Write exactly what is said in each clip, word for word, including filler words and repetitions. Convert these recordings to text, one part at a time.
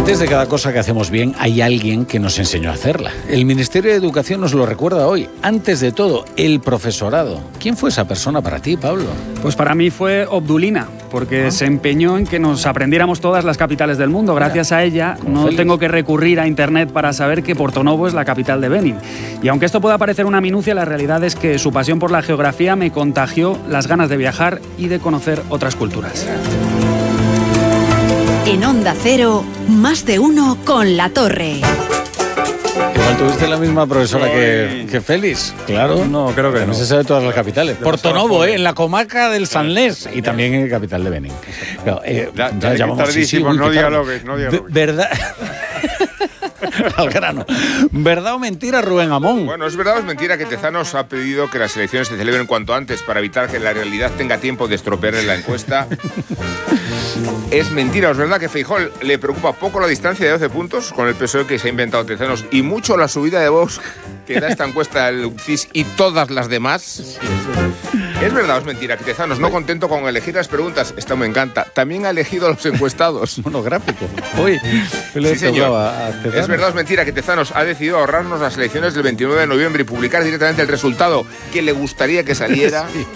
Antes de cada cosa que hacemos bien, hay alguien que nos enseñó a hacerla. El Ministerio de Educación nos lo recuerda hoy. Antes de todo, el profesorado. ¿Quién fue esa persona para ti, Pablo? Pues para mí fue Obdulina, porque ¿Ah? se empeñó en que nos aprendiéramos todas las capitales del mundo. Gracias a ella no Félix. tengo que recurrir a internet para saber que Porto-Novo es la capital de Benin. Y aunque esto pueda parecer una minucia, la realidad es que su pasión por la geografía me contagió las ganas de viajar y de conocer otras culturas. En Onda Cero, más de uno con La Torre. Igual tuviste la misma profesora que, que Félix, claro. No, creo que no. No se sabe todas las capitales. Porto-Novo, ¿eh? En la comarca del Sanlés y también en la capital de Benin. Claro, eh, ya, ya ya llamamos tardísimo, sí, sí, no dialogues, no dialogues. ¿Verdad? Al grano. ¿Verdad o mentira, Rubén Amón? Bueno, es verdad o es mentira que Tezanos ha pedido que las elecciones se celebren cuanto antes para evitar que la realidad tenga tiempo de estropearle la encuesta. Es mentira, es verdad que Feijóo le preocupa poco la distancia de doce puntos con el P S O E que se ha inventado Tezanos y mucho la subida de Vox que da esta encuesta del C I S y todas las demás. ¿Es verdad o es mentira que Tezanos, no contento con elegir las preguntas, esto me encanta, también ha elegido a los encuestados? Monográfico. Uy, sí, señor. Es verdad o es mentira que Tezanos ha decidido ahorrarnos las elecciones del veintinueve de noviembre y publicar directamente el resultado que le gustaría que saliera. Sí.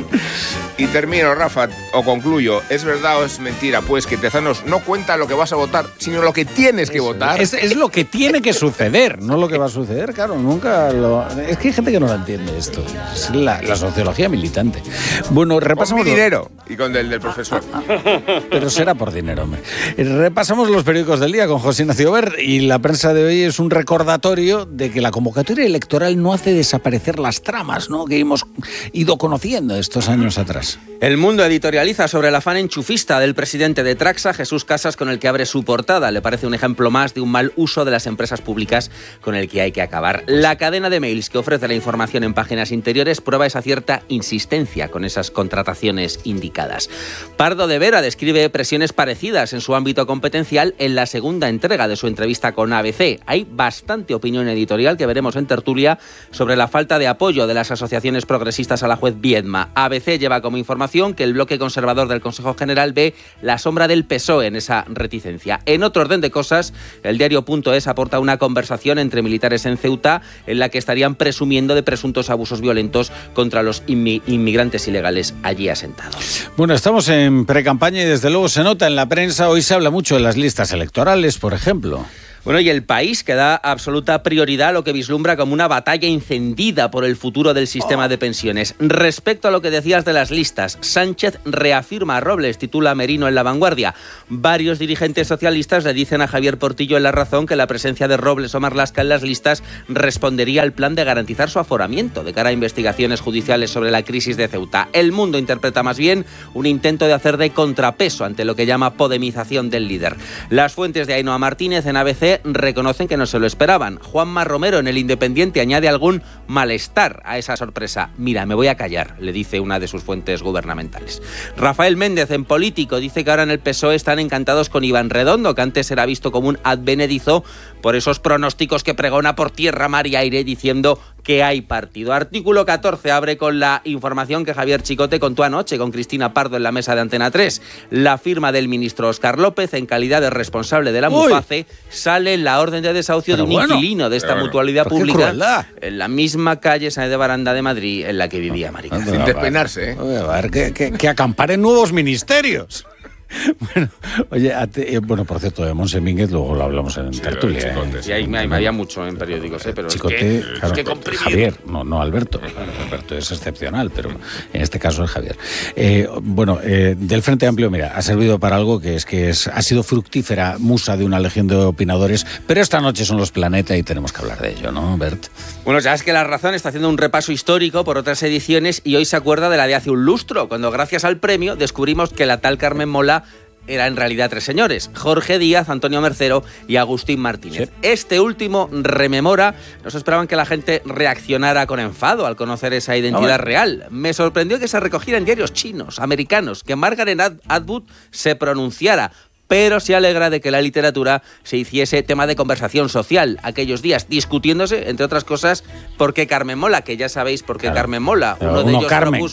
Y termino, Rafa, o concluyo. ¿Es verdad o es mentira? Pues que Tezanos no cuenta lo que vas a votar, sino lo que tienes que Eso, votar. Es, es lo que tiene que suceder, no lo que va a suceder, claro, nunca lo... Es que hay gente que no lo entiende esto. Es la, la sociología militante. Bueno, repasamos... Con mi dinero y con el del profesor. Pero será por dinero, hombre. Repasamos los periódicos del día con José Ignacio Ver y la prensa de hoy es un recordatorio de que la convocatoria electoral no hace desaparecer las tramas, ¿no?, que hemos ido conociendo estos años atrás. El Mundo editorializa sobre el afán enchufista del presidente de Traxa, Jesús Casas, con el que abre su portada. Le parece un ejemplo más de un mal uso de las empresas públicas con el que hay que acabar. La cadena de mails que ofrece la información en páginas interiores prueba esa cierta insistencia con esas contrataciones indicadas. Pardo de Vera describe presiones parecidas en su ámbito competencial en la segunda entrega de su entrevista con A B C. Hay bastante opinión editorial que veremos en tertulia sobre la falta de apoyo de las asociaciones progresistas a la juez Viedma. A B C lleva como información que el bloque conservador del Consejo General ve la sombra del P S O E en esa reticencia. En otro orden de cosas, el diario Punto Es aporta una conversación entre militares en Ceuta en la que estarían presumiendo de presuntos abusos violentos contra los inmi- inmigrantes ilegales allí asentados. Bueno, estamos en precampaña y desde luego se nota en la prensa. Hoy se habla mucho de las listas electorales, por ejemplo. Bueno, y el País, que da absoluta prioridad a lo que vislumbra como una batalla encendida por el futuro del sistema de pensiones. Respecto a lo que decías de las listas, Sánchez reafirma a Robles, titula Merino en La Vanguardia. Varios dirigentes socialistas le dicen a Javier Portillo en La Razón que la presencia de Robles o Marlaska en las listas respondería al plan de garantizar su aforamiento de cara a investigaciones judiciales sobre la crisis de Ceuta. El Mundo interpreta más bien un intento de hacer de contrapeso ante lo que llama podemización del líder. Las fuentes de Ainhoa Martínez en A B C reconocen que no se lo esperaban. Juanma Romero en El Independiente añade algún malestar a esa sorpresa. Mira, me voy a callar, le dice una de sus fuentes gubernamentales. Rafael Méndez en Político dice que ahora en el P S O E están encantados con Iván Redondo, que antes era visto como un advenedizo por esos pronósticos que pregona por tierra, mar y aire diciendo que hay partido. Artículo catorce abre con la información que Javier Chicote contó anoche con Cristina Pardo en la mesa de Antena tres. La firma del ministro Óscar López, en calidad de responsable de la Uy. MUFACE, sale la orden de desahucio pero de un bueno, inquilino de esta bueno, mutualidad pública en la misma calle Sáenz de Baranda de Madrid en la que vivía Marica. Sin despeinarse, ¿eh? A ver, que, que, que acamparen nuevos ministerios. Bueno, oye, te, eh, bueno, por cierto, de Monse Mínguez luego lo hablamos en sí, tertulia. Eh. Sí, hay, hay, había mucho en periódicos, ¿eh? Pero Chicote, es que, claro, es que Javier, no, no Alberto. Alberto es excepcional, pero en este caso es Javier. Eh, bueno, eh, del Frente Amplio, mira, ha servido para algo que es que es, ha sido fructífera musa de una legión de opinadores, pero esta noche son los Planeta y tenemos que hablar de ello, ¿no, Bert? Bueno, ya es que La Razón está haciendo un repaso histórico por otras ediciones y hoy se acuerda de la de hace un lustro, cuando gracias al premio descubrimos que la tal Carmen Mola era en realidad tres señores, Jorge Díaz, Antonio Mercero y Agustín Martínez. Sí. Este último rememora, no se esperaban que la gente reaccionara con enfado al conocer esa identidad no, real. Me sorprendió que se recogiera en diarios chinos, americanos, que Margaret Atwood se pronunciara, pero se alegra de que la literatura se hiciese tema de conversación social aquellos días, discutiéndose, entre otras cosas, por qué Carmen Mola, que ya sabéis por qué claro. Carmen Mola. Uno, uno de ellos Carmen. propuso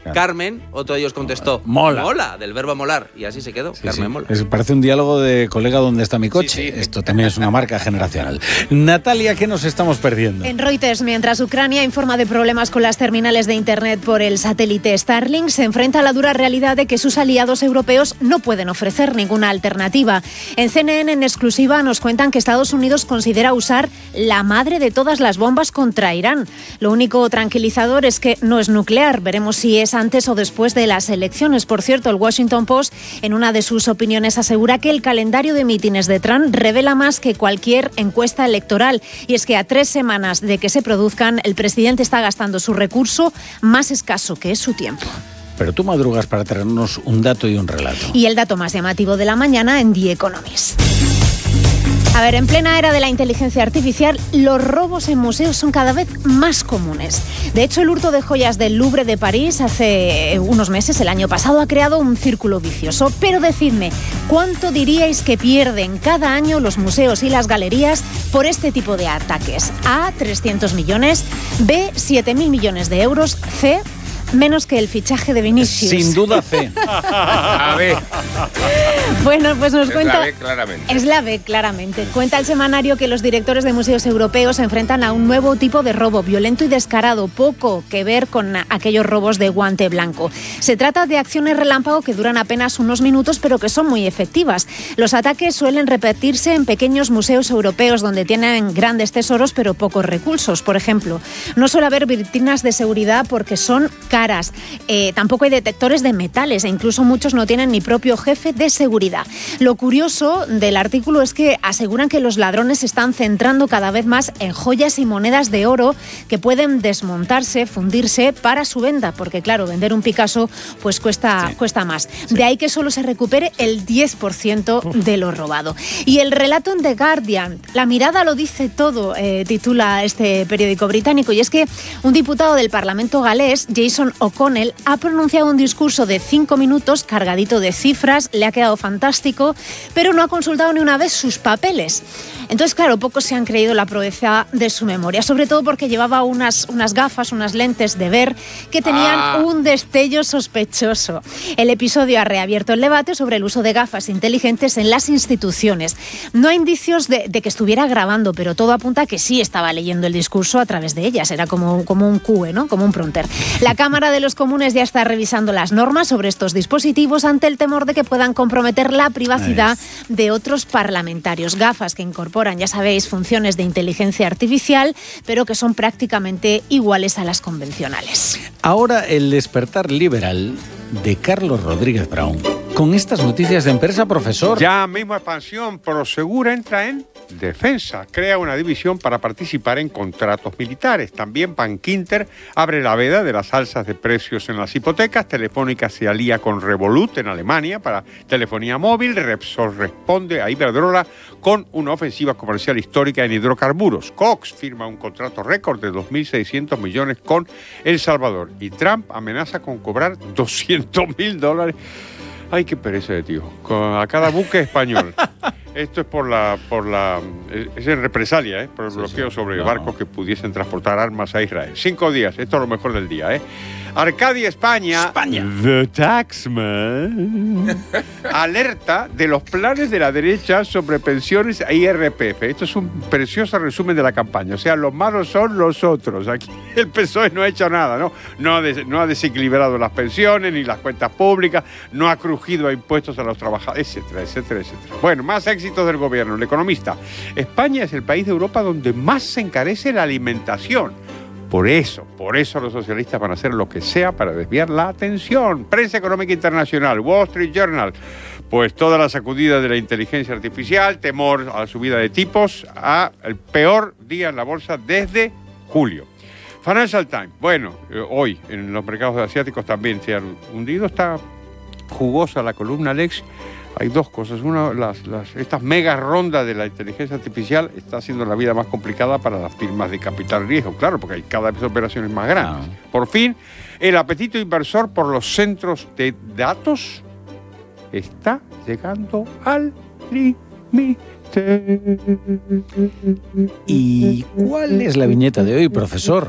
Claro. Carmen, otro de ellos contestó, mola. Mola, del verbo molar. Y así se quedó, Sí, Carmen sí. mola. Es, parece un diálogo de colega, ¿dónde está mi coche? Sí, sí. Esto también es una marca generacional. Natalia, ¿qué nos estamos perdiendo? En Reuters, mientras Ucrania informa de problemas con las terminales de Internet por el satélite Starlink, se enfrenta a la dura realidad de que sus aliados europeos no pueden ofrecer ninguna alternativa. En C N N, en exclusiva, nos cuentan que Estados Unidos considera usar la madre de todas las bombas contra Irán. Lo único tranquilizador es que no es nuclear. Veremos si es antes o después de las elecciones. Por cierto, el Washington Post, en una de sus opiniones, asegura que el calendario de mítines de Trump revela más que cualquier encuesta electoral. Y es que a tres semanas de que se produzcan, el presidente está gastando su recurso más escaso, que es su tiempo. Pero tú madrugas para traernos un dato y un relato. Y el dato más llamativo de la mañana en The Economist. A ver, en plena era de la inteligencia artificial, los robos en museos son cada vez más comunes. De hecho, el hurto de joyas del Louvre de París hace unos meses, el año pasado, ha creado un círculo vicioso. Pero decidme, ¿cuánto diríais que pierden cada año los museos y las galerías por este tipo de ataques? A, trescientos millones, B, siete mil millones de euros, C, menos que el fichaje de Vinicius. Sin duda, C. A ver. Bueno, pues nos Es cuenta... la B, claramente. Es la B, claramente. Cuenta el semanario que los directores de museos europeos se enfrentan a un nuevo tipo de robo, violento y descarado, poco que ver con aquellos robos de guante blanco. Se trata de acciones relámpago que duran apenas unos minutos, pero que son muy efectivas. Los ataques suelen repetirse en pequeños museos europeos donde tienen grandes tesoros, pero pocos recursos. Por ejemplo, no suele haber vitrinas de seguridad porque son caras. Eh, tampoco hay detectores de metales e incluso muchos no tienen ni propio jefe de seguridad. Lo curioso del artículo es que aseguran que los ladrones se están centrando cada vez más en joyas y monedas de oro que pueden desmontarse, fundirse para su venta, porque claro, vender un Picasso pues cuesta, sí. cuesta más. Sí. De ahí que solo se recupere el diez por ciento de lo robado. Y el relato en The Guardian, la mirada lo dice todo, eh, titula este periódico británico, y es que un diputado del Parlamento galés, Jason O'Connell, ha pronunciado un discurso de cinco minutos cargadito de cifras, le ha quedado fantástico, pero no ha consultado ni una vez sus papeles. Entonces, claro, pocos se han creído la proeza de su memoria, sobre todo porque llevaba unas, unas gafas, unas lentes de ver que tenían ah. un destello sospechoso. El episodio ha reabierto el debate sobre el uso de gafas inteligentes en las instituciones. No hay indicios de, de que estuviera grabando, pero todo apunta a que sí estaba leyendo el discurso a través de ellas. Era como, como un Q E, ¿no? Como un prompter. La Cámara de los Comunes ya está revisando las normas sobre estos dispositivos ante el temor de que puedan comprometer la privacidad de otros parlamentarios. Gafas que incorporan, ya sabéis, funciones de inteligencia artificial, pero que son prácticamente iguales a las convencionales. Ahora el despertar liberal de Carlos Rodríguez Brown. Con estas noticias de empresa, profesor. Ya mismo Expansión Prosegura entra en defensa. Crea una división para participar en contratos militares. También Bankinter abre la veda de las alzas de precios en las hipotecas. Telefónica se alía con Revolut en Alemania para telefonía móvil. Repsol responde a Iberdrola con una ofensiva comercial histórica en hidrocarburos. Cox firma un contrato récord de dos mil seiscientos millones con El Salvador. Y Trump amenaza con cobrar doscientos mil dólares. Ay, qué pereza de tío. A cada buque español. Esto es por la, por la, es en represalia, ¿eh? Por el sí, bloqueo sí. sobre no. barcos que pudiesen transportar armas a Israel. Cinco días, esto es lo mejor del día, ¿eh? Arcadia, España. España. The Taxman. Alerta de los planes de la derecha sobre pensiones e I R P F. Esto es un precioso resumen de la campaña. O sea, los malos son los otros. Aquí el P S O E no ha hecho nada, ¿no? No ha, des, no ha desequilibrado las pensiones ni las cuentas públicas, no ha crujido a impuestos a los trabajadores, etcétera, etcétera, etcétera. Bueno, más éxitos del gobierno. El Economista. España es el país de Europa donde más se encarece la alimentación. Por eso, por eso los socialistas van a hacer lo que sea para desviar la atención. Prensa Económica Internacional, Wall Street Journal, pues toda la sacudida de la inteligencia artificial, temor a la subida de tipos, a el peor día en la bolsa desde julio. Financial Times, bueno, eh, hoy en los mercados asiáticos también se han hundido, está jugosa la columna Lex. Hay dos cosas. Una, las, las, estas mega rondas de la inteligencia artificial está haciendo la vida más complicada para las firmas de capital riesgo, claro, porque hay cada vez operaciones más grandes. No. Por fin, el apetito inversor por los centros de datos está llegando al límite. mister. ¿Y cuál es la viñeta de hoy, profesor?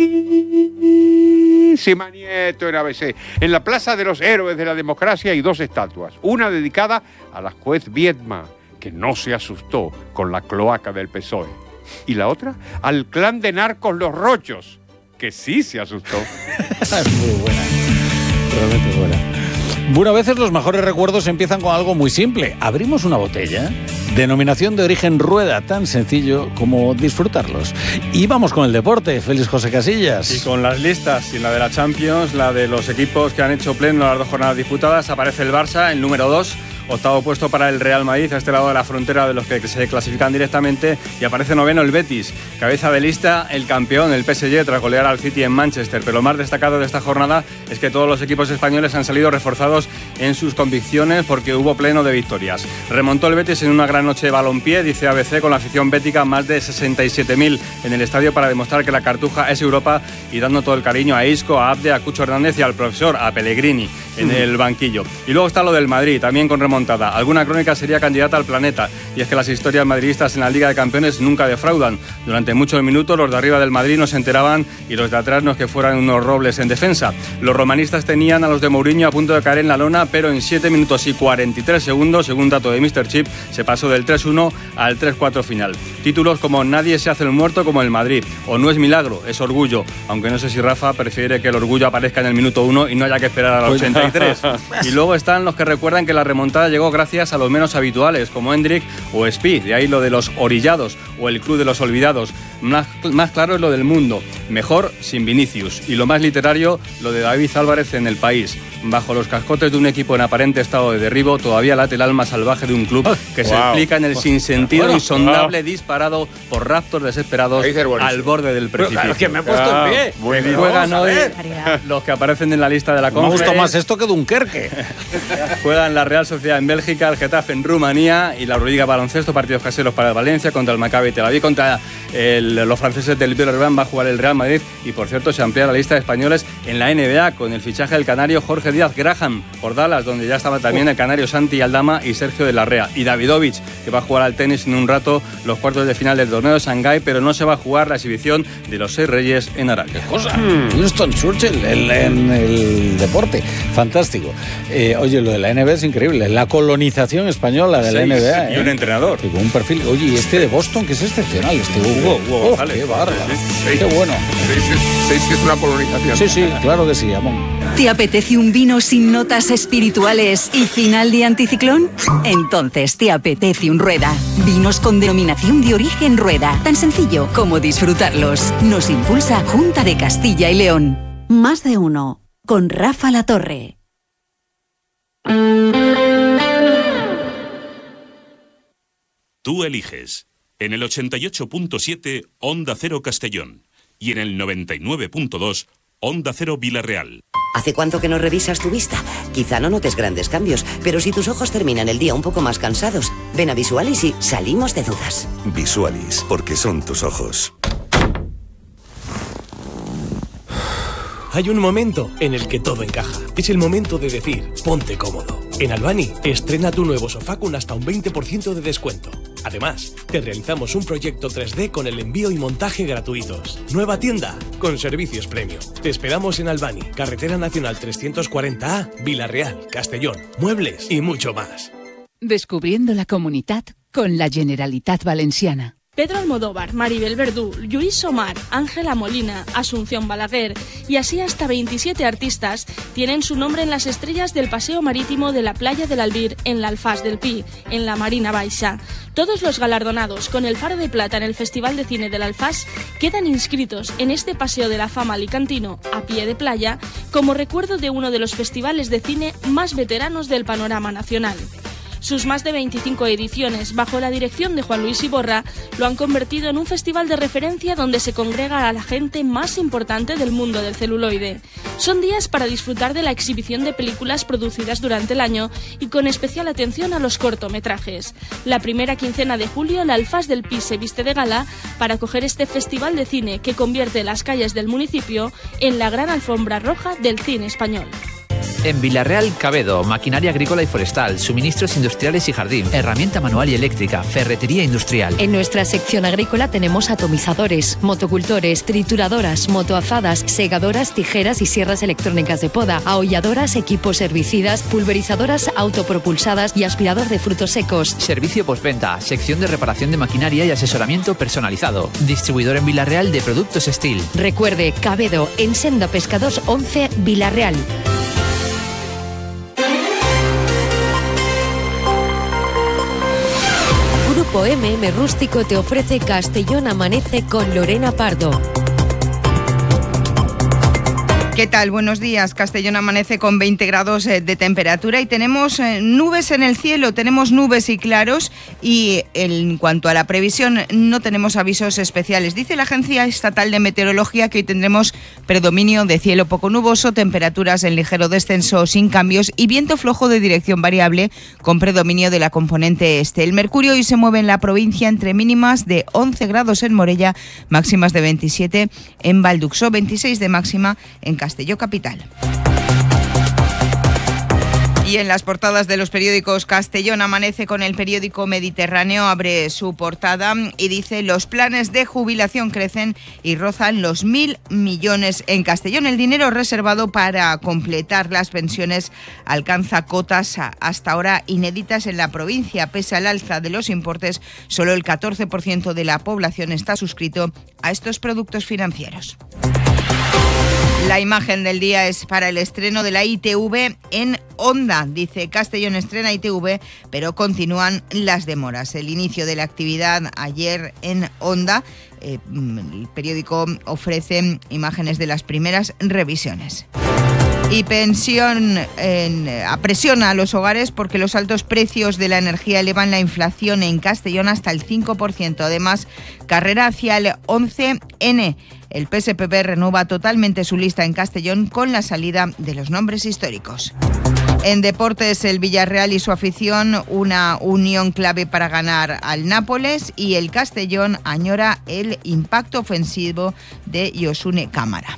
Buenísima, Nieto, en A B C. En la Plaza de los Héroes de la Democracia hay dos estatuas. Una dedicada a la juez Viedma, que no se asustó con la cloaca del P S O E. Y la otra, al clan de narcos Los Rochos, que sí se asustó. Es muy buena, realmente buena. Bueno, a veces los mejores recuerdos empiezan con algo muy simple. Abrimos una botella, denominación de origen Rueda, tan sencillo como disfrutarlos. Y vamos con el deporte, Félix José Casillas. Y con las listas, y la de la Champions, la de los equipos que han hecho pleno las dos jornadas disputadas, aparece el Barça, el número dos. Octavo puesto para el Real Madrid, a este lado de la frontera de los que se clasifican directamente, y aparece noveno el Betis. Cabeza de lista el campeón, el P S G, tras golear al City en Manchester. Pero lo más destacado de esta jornada es que todos los equipos españoles han salido reforzados en sus convicciones porque hubo pleno de victorias. Remontó el Betis en una gran noche de balompié, dice A B C, con la afición bética, más de sesenta y siete mil en el estadio para demostrar que la Cartuja es Europa, y dando todo el cariño a Isco, a Abde, a Cucho Hernández y al profesor, a Pellegrini en el banquillo. Y luego está lo del Madrid, también con remontada. Alguna crónica sería candidata al Planeta, y es que las historias madridistas en la Liga de Campeones nunca defraudan. Durante muchos minutos los de arriba del Madrid no se enteraban y los de atrás no es que fueran unos robles en defensa. Los romanistas tenían a los de Mourinho a punto de caer en la lona, pero en siete minutos y cuarenta y tres segundos, según dato de míster Chip, se pasó del tres uno al tres cuatro final. Títulos como Nadie se hace el muerto como el Madrid, o No es milagro, es orgullo, aunque no sé si Rafa prefiere que el orgullo aparezca en el minuto uno y no haya que esperar al ochenta y tres. Y luego están los que recuerdan que la remontada llegó gracias a los menos habituales, como Hendrik o Spi, de ahí lo de los orillados, o el club de los olvidados. Más, más claro es lo del Mundo, mejor sin Vinicius. Y lo más literario, lo de David Álvarez en El País. Bajo los cascotes de un equipo en aparente estado de derribo, todavía late el alma salvaje de un club que wow. se explica en el sinsentido bueno, insondable wow. disparado por raptos desesperados al borde del precipicio. Claro, que me he puesto ah, en pie. Bueno, juegan hoy los que aparecen en la lista de la Conference. Me gusta más esto que Dunkerque. Juegan la Real Sociedad en Bélgica, el Getafe en Rumanía y la Euroliga Baloncesto, partidos caseros para el Valencia contra el Maccabi Tel Aviv, contra el, los franceses del Villarreal va a jugar el Real Madrid. Y por cierto, se amplía la lista de españoles en la N B A con el fichaje del canario Jorge Díaz Graham por Dallas, donde ya estaba también el canario Santi Aldama y Sergio de la Rea. Y Davidovich, que va a jugar al tenis en un rato los cuartos de final del torneo de Shanghái, pero no se va a jugar la exhibición de los seis reyes en Arabia. ¿Qué cosa? Mm. Winston Churchill en el, el deporte. Fantástico. Eh, oye, lo de la N B A es increíble. La colonización española de la N B A. Y ¿eh? un entrenador. Y con un perfil. Oye, y este de Boston, que es excepcional, este Hugo. Hugo, oh, qué bárbaro. Sí, qué bueno. ¿Sabéis que es una colonización? Sí, sí, claro que sí, amón. ¿Te apetece un vino sin notas espirituales y final de anticiclón? Entonces te apetece un Rueda. Vinos con denominación de origen Rueda. Tan sencillo como disfrutarlos. Nos impulsa Junta de Castilla y León. Más de uno. Con Rafa Latorre. Tú eliges. En el ochenta y ocho punto siete, Onda Cero Castellón. Y en el noventa y nueve punto dos, Onda Cero Villarreal. ¿Hace cuánto que no revisas tu vista? Quizá no notes grandes cambios, pero si tus ojos terminan el día un poco más cansados, ven a Visualis y salimos de dudas. Visualis, porque son tus ojos. Hay un momento en el que todo encaja. Es el momento de decir, ponte cómodo. En Albani, estrena tu nuevo sofá con hasta un veinte por ciento de descuento. Además, te realizamos un proyecto tres D con el envío y montaje gratuitos. Nueva tienda, con servicios premium. Te esperamos en Albani, Carretera Nacional trescientos cuarenta A, Vila-real, Castellón, muebles y mucho más. Descubriendo la Comunitat con la Generalitat Valenciana. Pedro Almodóvar, Maribel Verdú, Lluís Omar, Ángela Molina, Asunción Balaguer y así hasta veintisiete artistas tienen su nombre en las estrellas del paseo marítimo de la playa del Albir en la Alfàs del Pi, en la Marina Baixa. Todos los galardonados con el Faro de Plata en el Festival de Cine del Alfàs quedan inscritos en este paseo de la fama alicantino a pie de playa como recuerdo de uno de los festivales de cine más veteranos del panorama nacional. Sus más de veinticinco ediciones, bajo la dirección de Juan Luis Iborra, lo han convertido en un festival de referencia donde se congrega a la gente más importante del mundo del celuloide. Son días para disfrutar de la exhibición de películas producidas durante el año y con especial atención a los cortometrajes. La primera quincena de julio, la Alfàs del Pi se viste de gala para acoger este festival de cine que convierte las calles del municipio en la gran alfombra roja del cine español. En Villarreal, Cabedo, maquinaria agrícola y forestal, suministros industriales y jardín, herramienta manual y eléctrica, ferretería industrial. En nuestra sección agrícola tenemos atomizadores, motocultores, trituradoras, motoazadas, segadoras, tijeras y sierras electrónicas de poda, aholladoras, equipos herbicidas, pulverizadoras autopropulsadas y aspirador de frutos secos. Servicio postventa, sección de reparación de maquinaria y asesoramiento personalizado. Distribuidor en Villarreal de productos Steel. Recuerde, Cabedo, en Senda Pescados once, Villarreal. Grupo M M Rústico te ofrece Castellón Amanece con Lorena Pardo. ¿Qué tal? Buenos días. Castellón amanece con veinte grados de temperatura y tenemos nubes en el cielo, tenemos nubes y claros y en cuanto a la previsión no tenemos avisos especiales. Dice la Agencia Estatal de Meteorología que hoy tendremos predominio de cielo poco nuboso, temperaturas en ligero descenso sin cambios y viento flojo de dirección variable con predominio de la componente este. El mercurio hoy se mueve en la provincia entre mínimas de once grados en Morella, máximas de veintisiete en Valduxó, veintiséis de máxima en Castelló capital. Y en las portadas de los periódicos, Castellón amanece con el periódico Mediterráneo, abre su portada y dice: los planes de jubilación crecen y rozan los mil millones en Castellón. El dinero reservado para completar las pensiones alcanza cotas hasta ahora inéditas en la provincia. Pese al alza de los importes, solo el catorce por ciento de la población está suscrito a estos productos financieros. La imagen del día es para el estreno de la I T V en Onda. Dice: Castellón estrena I T V, pero continúan las demoras. El inicio de la actividad ayer en Onda. Eh, el periódico ofrece imágenes de las primeras revisiones. Y pensión en, apresiona a los hogares porque los altos precios de la energía elevan la inflación en Castellón hasta el cinco por ciento. Además, carrera hacia el once ene. El P S P B renueva totalmente su lista en Castellón con la salida de los nombres históricos. En deportes, el Villarreal y su afición, una unión clave para ganar al Nápoles, y el Castellón añora el impacto ofensivo de Yosune Cámara.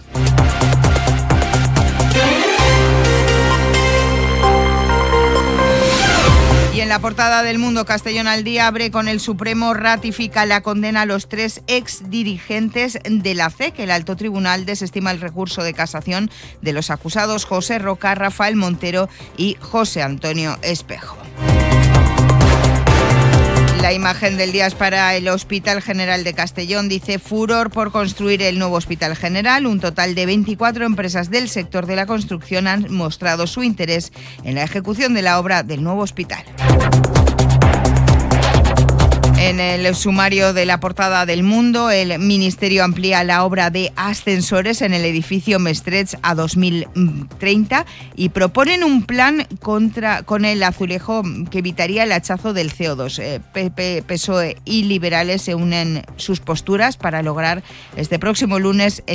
Y en la portada del Mundo, Castellón al día abre con: el Supremo ratifica la condena a los tres exdirigentes de la C E C. El alto tribunal desestima el recurso de casación de los acusados José Roca, Rafael Montero y José Antonio Espejo. La imagen del día es para el Hospital General de Castellón. Dice: furor por construir el nuevo Hospital General. Un total de veinticuatro empresas del sector de la construcción han mostrado su interés en la ejecución de la obra del nuevo hospital. En el sumario de la portada del Mundo, el Ministerio amplía la obra de ascensores en el edificio Mestrets a dos mil treinta y proponen un plan contra con el azulejo que evitaría el hachazo del ce o dos. Eh, P P, P S O E y liberales se unen sus posturas para lograr este próximo lunes el